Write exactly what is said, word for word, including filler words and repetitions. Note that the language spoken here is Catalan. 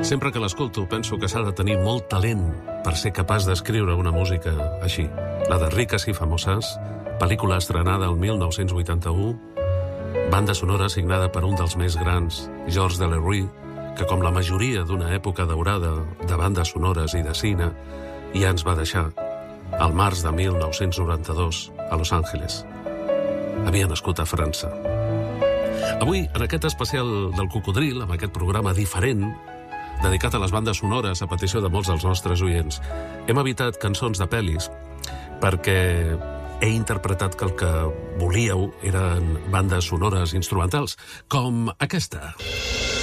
Sempre que l'escolto penso que s'ha de tenir molt talent per ser capaç d'escriure una música així. La de Riques i Famosas, pel·lícula estrenada el mil nou-cents vuitanta-u, banda sonora signada per un dels més grans, Georges Delerue, que com la majoria d'una època daurada de bandes sonores i de cine, ja ens va deixar al març de mil nou-cents noranta-dos a Los Angeles. Havia nascut a França. Avui, en aquest especial del Cocodril, amb aquest programa diferent, dedicat a les bandes sonores a petició de molts dels nostres oients, hem evitat cançons de pel·lis perquè he interpretat que el que volíeu eren bandes sonores instrumentals, com aquesta.